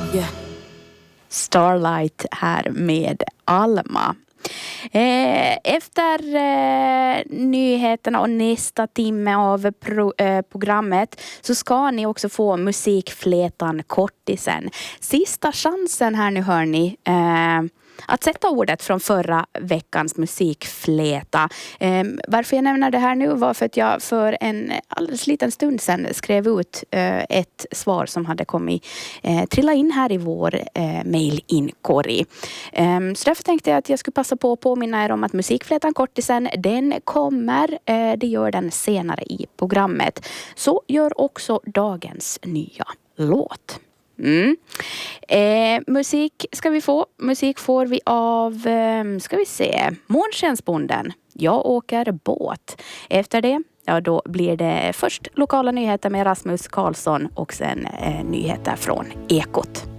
Starlight här med Alma. Efter nyheterna och nästa timme av programmet så ska ni också få musikflätan kortisen. Sista chansen här nu, hör ni, att sätta ordet från förra veckans musikfläta. Varför jag nämner det här nu var för att jag för en alldeles liten stund sedan skrev ut ett svar som hade kommit trilla in här i vår mailinkorg. Så därför tänkte jag att jag skulle passa på att påminna er om att musikflätan kortisen, den kommer, det gör den senare i programmet. Så gör också dagens nya låt. Musik ska vi få. Musik får vi av, ska vi se, Månskensbonden. Jag åker båt. Efter det, ja, då blir det först lokala nyheter med Rasmus Karlsson och sen nyheter från Ekot.